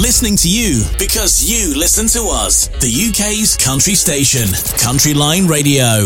listening to you because you listen to us. The UK's country station, Country Line Radio.